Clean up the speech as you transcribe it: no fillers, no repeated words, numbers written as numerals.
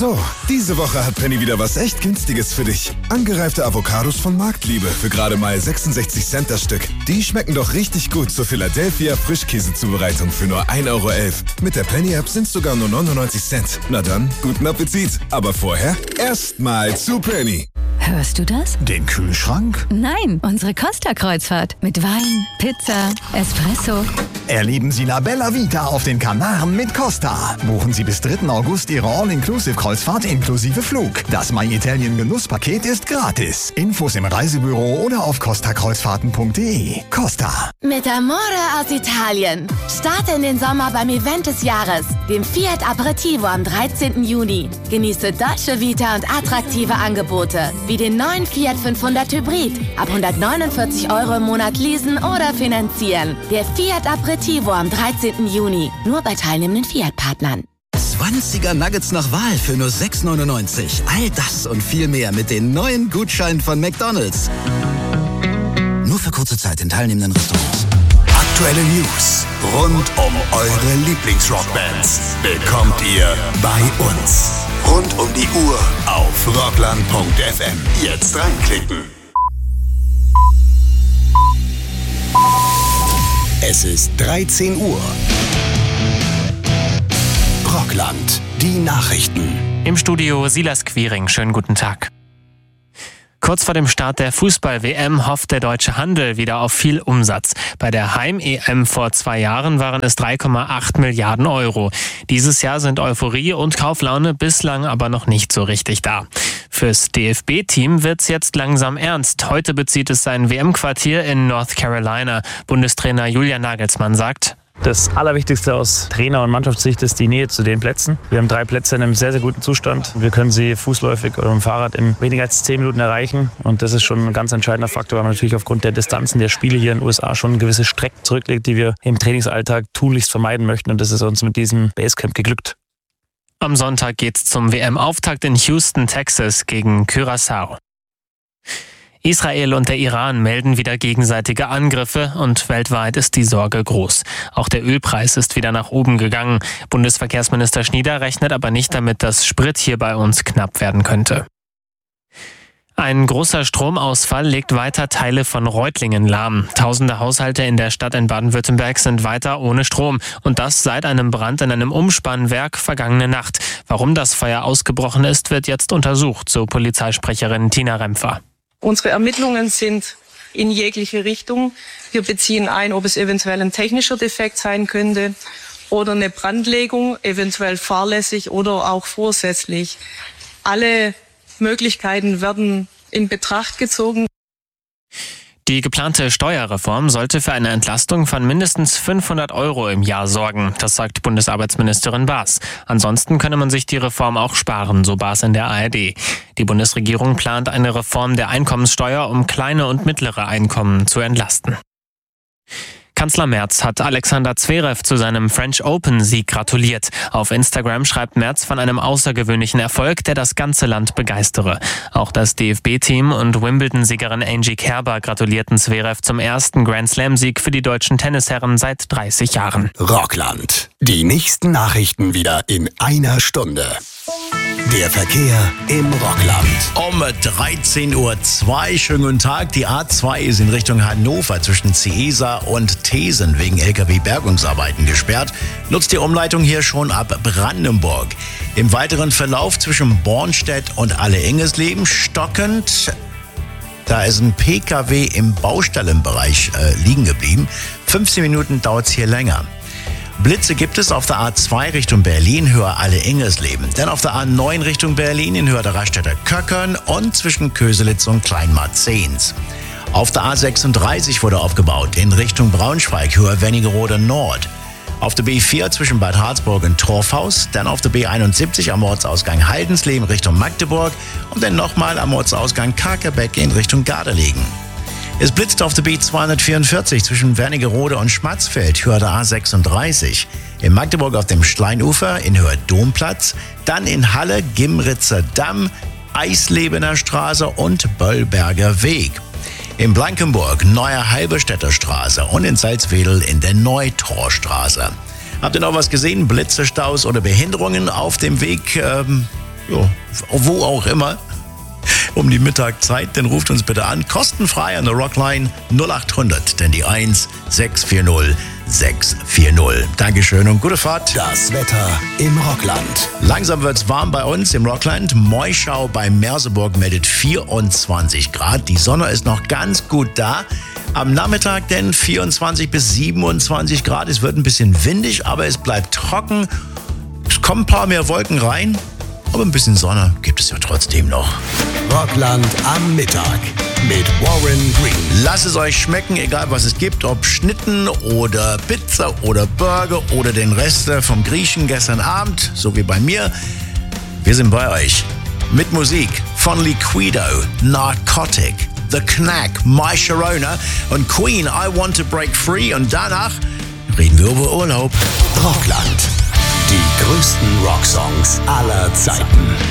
So, diese Woche hat Penny wieder was echt Günstiges für dich. Angereifte Avocados von Marktliebe für gerade mal 66 Cent das Stück. Die schmecken doch richtig gut zur Philadelphia Frischkäsezubereitung für nur 1,11 Euro. Mit der Penny-App sind es sogar nur 99 Cent. Na dann, guten Appetit. Aber vorher erstmal zu Penny. Hörst du das? Den Kühlschrank? Nein, unsere Costa-Kreuzfahrt. Mit Wein, Pizza, Espresso. Erleben Sie La Bella Vita auf den Kanaren mit Costa. Buchen Sie bis 3. August Ihre All-Inclusive-Kreuzfahrt inklusive Flug. Das My Italien Genusspaket ist gratis. Infos im Reisebüro oder auf costakreuzfahrten.de. Costa. Mit Amore aus Italien. Starte in den Sommer beim Event des Jahres, dem Fiat Aperitivo am 13. Juni. Genieße Dolce Vita und attraktive Angebote, wie den neuen Fiat 500 Hybrid. Ab 149 Euro im Monat leasen oder finanzieren. Der Fiat Aperitivo am 13. Juni. Nur bei teilnehmenden Fiat-Partnern. 20er Nuggets nach Wahl für nur 6,99. All das und viel mehr mit den neuen Gutscheinen von McDonald's. Nur für kurze Zeit in teilnehmenden Restaurants. Aktuelle News rund um eure Lieblingsrockbands bekommt ihr bei uns. Rund um die Uhr auf rockland.fm. Jetzt reinklicken. Es ist 13 Uhr. Rockland, die Nachrichten. Im Studio Silas Quiring. Schönen guten Tag. Kurz vor dem Start der Fußball-WM hofft der deutsche Handel wieder auf viel Umsatz. Bei der Heim-EM vor 2 Jahren waren es 3,8 Milliarden Euro. Dieses Jahr sind Euphorie und Kauflaune bislang aber noch nicht so richtig da. Fürs DFB-Team wird's jetzt langsam ernst. Heute bezieht es sein WM-Quartier in North Carolina. Bundestrainer Julian Nagelsmann sagt: Das Allerwichtigste aus Trainer- und Mannschaftssicht ist die Nähe zu den Plätzen. Wir haben 3 Plätze in einem sehr, sehr guten Zustand. Wir können sie fußläufig oder mit dem Fahrrad in weniger als 10 Minuten erreichen. Und das ist schon ein ganz entscheidender Faktor, weil man natürlich aufgrund der Distanzen der Spiele hier in den USA schon gewisse Strecken zurücklegt, die wir im Trainingsalltag tunlichst vermeiden möchten. Und das ist uns mit diesem Basecamp geglückt. Am Sonntag geht's zum WM-Auftakt in Houston, Texas gegen Curaçao. Israel und der Iran melden wieder gegenseitige Angriffe und weltweit ist die Sorge groß. Auch der Ölpreis ist wieder nach oben gegangen. Bundesverkehrsminister Schnieder rechnet aber nicht damit, dass Sprit hier bei uns knapp werden könnte. Ein großer Stromausfall legt weiter Teile von Reutlingen lahm. Tausende Haushalte in der Stadt in Baden-Württemberg sind weiter ohne Strom. Und das seit einem Brand in einem Umspannwerk vergangene Nacht. Warum das Feuer ausgebrochen ist, wird jetzt untersucht, so Polizeisprecherin Tina Rempfer. Unsere Ermittlungen sind in jegliche Richtung. Wir beziehen ein, ob es eventuell ein technischer Defekt sein könnte oder eine Brandlegung, eventuell fahrlässig oder auch vorsätzlich. Alle Möglichkeiten werden in Betracht gezogen. Die geplante Steuerreform sollte für eine Entlastung von mindestens 500 Euro im Jahr sorgen. Das sagt Bundesarbeitsministerin Baas. Ansonsten könne man sich die Reform auch sparen, so Baas in der ARD. Die Bundesregierung plant eine Reform der Einkommenssteuer, um kleine und mittlere Einkommen zu entlasten. Kanzler Merz hat Alexander Zverev zu seinem French Open-Sieg gratuliert. Auf Instagram schreibt Merz von einem außergewöhnlichen Erfolg, der das ganze Land begeistere. Auch das DFB-Team und Wimbledon-Siegerin Angie Kerber gratulierten Zverev zum ersten Grand-Slam-Sieg für die deutschen Tennisherren seit 30 Jahren. Rockland, die nächsten Nachrichten wieder in einer Stunde. Der Verkehr im Rockland. Um 13:02 Uhr. Schönen guten Tag. Die A2 ist in Richtung Hannover zwischen Ciesa und Thesen wegen LKW-Bergungsarbeiten gesperrt. Nutzt die Umleitung hier schon ab Brandenburg. Im weiteren Verlauf zwischen Bornstedt und Alle-Ingesleben stockend. Da ist ein PKW im Baustellenbereich liegen geblieben. 15 Minuten dauert es hier länger. Blitze gibt es auf der A2 Richtung Berlin, Höhe Alle-Ingesleben. Dann auf der A9 Richtung Berlin in Höhe der Raststätter Köckern und zwischen Köselitz und Kleinmarzehns. Auf der A36 wurde aufgebaut in Richtung Braunschweig, Höhe Wernigerode Nord. Auf der B4 zwischen Bad Harzburg und Torfhaus, dann auf der B71 am Ortsausgang Haldensleben Richtung Magdeburg und dann nochmal am Ortsausgang Karkebeck in Richtung Gardelegen. Es blitzt auf der B244 zwischen Wernigerode und Schmatzfeld, Höhe der A36. In Magdeburg auf dem Steinufer in Höhe Domplatz, dann in Halle, Gimritzer Damm, Eislebener Straße und Böllberger Weg. In Blankenburg, Neue Halberstädter Straße und in Salzwedel in der Neutorstraße. Habt ihr noch was gesehen? Blitze, Staus oder Behinderungen auf dem Weg ja, wo auch immer, um die Mittagszeit, dann ruft uns bitte an. Kostenfrei an der Rockline 0800, denn die 1640 640. Dankeschön und gute Fahrt. Das Wetter im Rockland. Langsam wird's warm bei uns im Rockland. Moischau bei Merseburg meldet 24 Grad. Die Sonne ist noch ganz gut da. Am Nachmittag denn 24 bis 27 Grad. Es wird ein bisschen windig, aber es bleibt trocken. Es kommen ein paar mehr Wolken rein, aber ein bisschen Sonne gibt es ja trotzdem noch. Rockland am Mittag mit Warren Green. Lasst es euch schmecken, egal was es gibt, ob Schnitten oder Pizza oder Burger oder den Rest vom Griechen gestern Abend, so wie bei mir. Wir sind bei euch mit Musik von Liquido, Narcotic, The Knack, My Sharona und Queen, I Want to Break Free. Und danach reden wir über Urlaub. Rockland. Die größten Rocksongs aller Zeiten.